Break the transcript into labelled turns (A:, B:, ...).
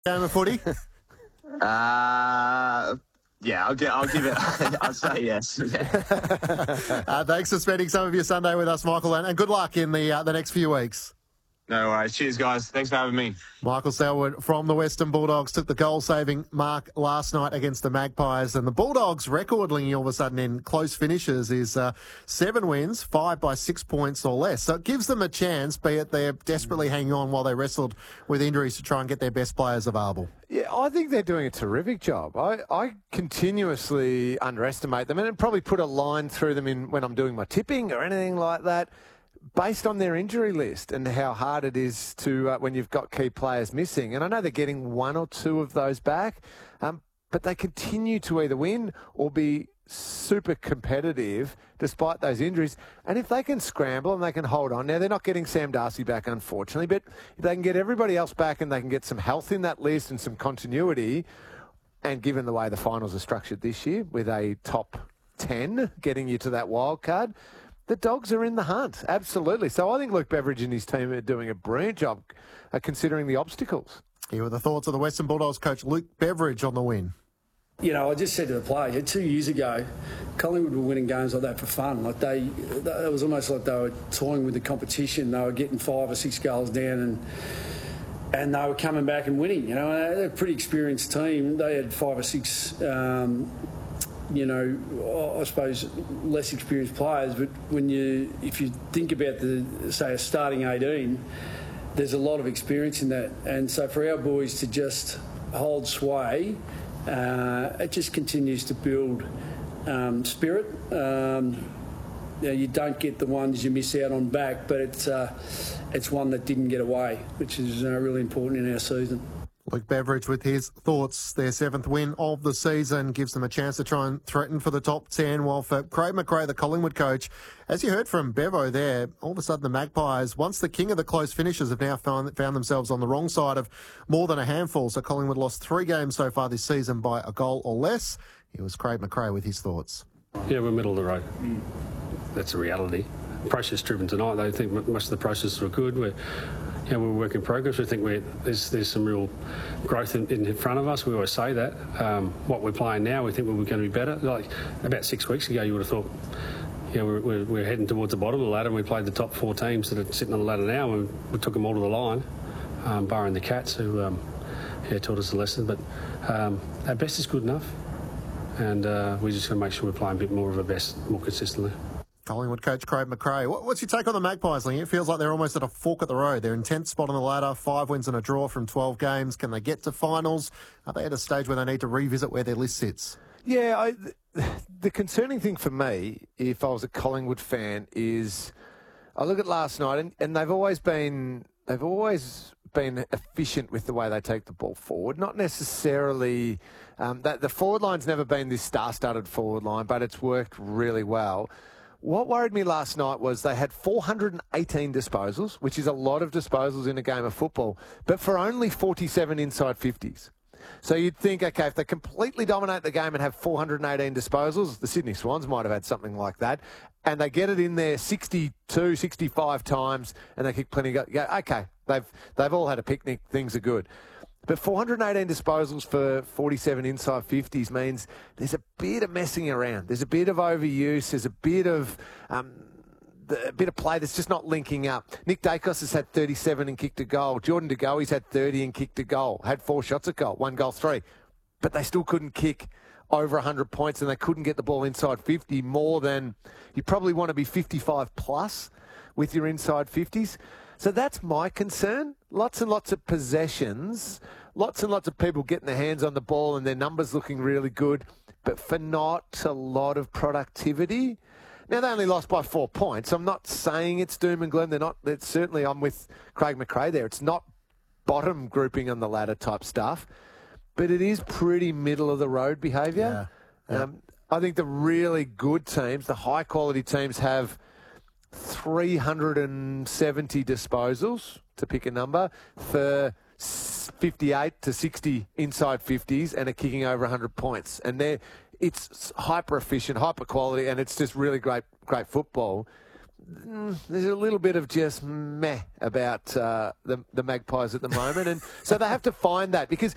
A: Game of footy?
B: Yeah, I'll give it. I'll say yes. Yeah.
A: Thanks for spending some of your Sunday with us, Michael, and good luck in the next few weeks.
B: No worries. Cheers, guys. Thanks for having me.
A: Michael Selwood from the Western Bulldogs took the goal-saving mark last night against the Magpies, and the Bulldogs' record, linking all of a sudden in close finishes, is 7 wins, 5 by 6 points or less. So it gives them a chance, be it they're desperately hanging on while they wrestled with injuries to try and get their best players available.
C: Yeah, I think they're doing a terrific job. I continuously underestimate them and probably put a line through them when I'm doing my tipping or anything like that, based on their injury list and how hard it is to when you've got key players missing. And I know they're getting 1 or 2 of those back, but they continue to either win or be super competitive despite those injuries. And if they can scramble and they can hold on, now they're not getting Sam Darcy back, unfortunately, but if they can get everybody else back and they can get some health in that list and some continuity, and given the way the finals are structured this year with a top 10 getting you to that wild card, the Dogs are in the hunt, absolutely. So I think Luke Beveridge and his team are doing a brilliant job considering the obstacles.
A: Here were the thoughts of the Western Bulldogs coach Luke Beveridge on the win.
D: You know, I just said to the players, 2 years ago, Collingwood were winning games like that for fun. Like it was almost like they were toying with the competition. They were getting 5 or 6 goals down and they were coming back and winning. You know, they're a pretty experienced team. They had 5 or 6. I suppose less experienced players, but if you think about a starting 18, there's a lot of experience in that. And so for our boys to just hold sway, it just continues to build spirit. You don't get the ones you miss out on back, but it's one that didn't get away, which is really important in our season.
A: Luke Beveridge with his thoughts. Their 7th win of the season gives them a chance to try and threaten for the top 10. While for Craig McRae, the Collingwood coach, as you heard from Bevo there, all of a sudden the Magpies, once the king of the close finishes, have now found themselves on the wrong side of more than a handful. So Collingwood lost 3 games so far this season by a goal or less. Here was Craig McRae with his thoughts.
E: Yeah, we're middle of the road. That's a reality. Process driven tonight. They think most of the processes were good. We're a work in progress. We think there's some real growth in front of us. We always say that. What we're playing now, we think we're going to be better. Like about 6 weeks ago, you would have thought, we're heading towards the bottom of the ladder, and we played the top 4 teams that are sitting on the ladder now, and we took them all to the line, barring the Cats, who taught us a lesson. But our best is good enough, and we're just going to make sure we're playing a bit more of our best more consistently.
A: Collingwood coach Craig McRae. What's your take on the Magpies, Ling? It feels like they're almost at a fork at the road. They're in 10th spot on the ladder, 5 wins and a draw from 12 games. Can they get to finals? Are they at a stage where they need to revisit where their list sits?
C: Yeah, the concerning thing for me, if I was a Collingwood fan, is I look at last night and they've always been efficient with the way they take the ball forward. Not necessarily that the forward line's never been this star-studded forward line, but it's worked really well. What worried me last night was they had 418 disposals, which is a lot of disposals in a game of football, but for only 47 inside 50s. So you'd think, okay, if they completely dominate the game and have 418 disposals, the Sydney Swans might have had something like that, and they get it in there 62, 65 times, and they kick plenty of goals. Okay, they've all had a picnic, things are good. But 418 disposals for 47 inside 50s means there's a bit of messing around. There's a bit of overuse. There's a bit of play that's just not linking up. Nick Dacos has had 37 and kicked a goal. Jordan De Goey's had 30 and kicked a goal. Had 4 shots at goal, 1 goal, 3. But they still couldn't kick over 100 points, and they couldn't get the ball inside 50 more than you probably want to be 55 plus with your inside 50s. So that's my concern. Lots and lots of possessions, lots and lots of people getting their hands on the ball and their numbers looking really good, but for not a lot of productivity. Now, they only lost by 4 points. I'm not saying it's doom and gloom. Certainly, I'm with Craig McRae there. It's not bottom grouping on the ladder type stuff, but it is pretty middle of the road behaviour. Yeah. I think the really good teams, the high quality teams, have 370 disposals, to pick a number, for 58 to 60 inside 50s and are kicking over 100 points. And it's hyper efficient, hyper quality, and it's just really great football. There's a little bit of just meh about the Magpies at the moment. And so they have to find that, because